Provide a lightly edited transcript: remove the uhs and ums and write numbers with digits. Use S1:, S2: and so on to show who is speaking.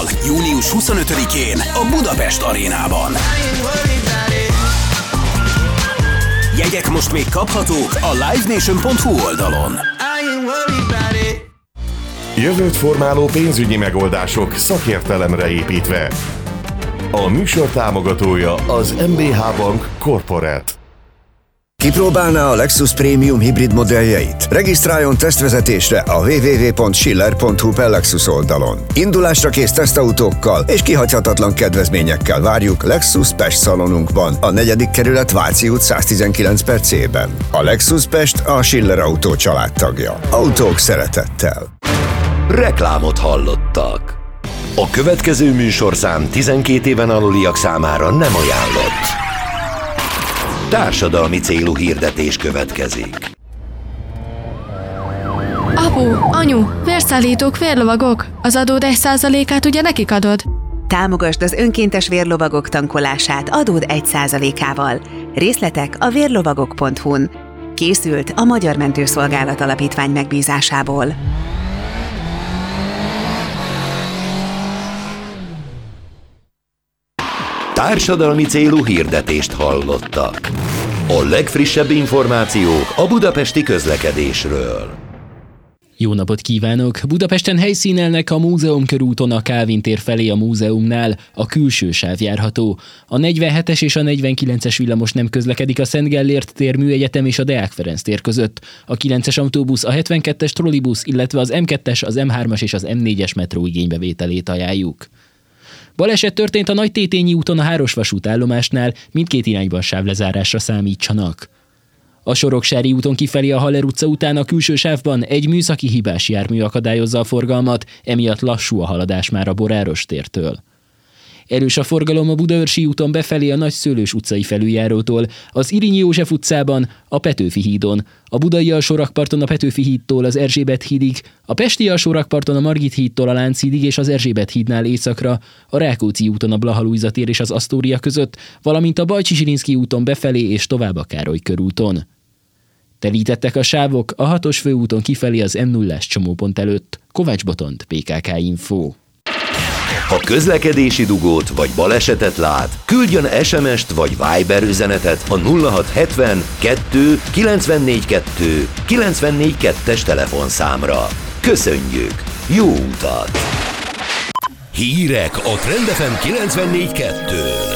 S1: június 25-én a Budapest Arénában. Jegyek most még kaphatók a livenation.hu oldalon.
S2: Jövőt formáló pénzügyi megoldások szakértelemre építve. A műsor támogatója az MBH Bank Corporate.
S3: Kipróbálná a Lexus Premium hibrid modelljeit? Regisztráljon tesztvezetésre a www.schiller.hu/Lexus oldalon. Indulásra kész tesztautókkal és kihagyhatatlan kedvezményekkel várjuk Lexus Pest szalonunkban, a 4. kerület Váci út 119/C-ben. A Lexus Pest a Schiller Autó családtagja. Autók szeretettel.
S4: Reklámot hallottak. A következő műsorszám 12 éven aluliak számára nem ajánlott. Társadalmi célú hirdetés következik.
S5: Apu, anyu, vérszállítók, vérlovagok. Az adód 1%-át ugye nekik adod?
S6: Támogasd az önkéntes vérlovagok tankolását adód 1%-ával. Részletek a vérlovagok.hu-n. Készült a Magyar Mentőszolgálat Alapítvány megbízásából.
S4: Társadalmi célú hirdetést hallottak. A legfrissebb információk a budapesti közlekedésről.
S7: Jó napot kívánok! Budapesten helyszínelnek a Múzeumkörúton a Kálvin tér felé a múzeumnál, a külső sáv járható. A 47-es és a 49-es villamos nem közlekedik a Szent Gellért tér, Műegyetem és a Deák Ferenc tér között. A 9-es autóbusz, a 72-es trollibusz, illetve az M2-es, az M3-as és az M4-es metró igénybevételét ajánljuk. Baleset történt a Nagytétényi úton a Hárosvasút állomásnál, mindkét irányban sávlezárásra számítsanak. A Soroksári úton kifelé a Haller utca után a külső sávban egy műszaki hibás jármű akadályozza a forgalmat, emiatt lassú a haladás már a Boráros tértől. Erős a forgalom a Budaörsi úton befelé a Nagyszőlős utcai felüljárótól, az Irinyi József utcában, a Petőfi hídon, a budai alsórakparton a Petőfi hídtól az Erzsébet hídig, a pesti alsórakparton a Margit hídtól a Lánchídig és az Erzsébet hídnál északra, a Rákóczi úton a Blaha Lujza tér és az Asztória között, valamint a Bajcsy-Zsilinszky úton befelé és tovább a Károly körúton. Telítettek a sávok a 6-os főúton kifelé az M0-ás csomópont előtt. Kovács Botond, PKK Info.
S4: Ha közlekedési dugót vagy balesetet lát, küldjön SMS-t vagy Viber üzenetet a 0670 2 94 2 94 2-es telefonszámra. Köszönjük! Jó utat! Hírek a Trend FM 94.2-n.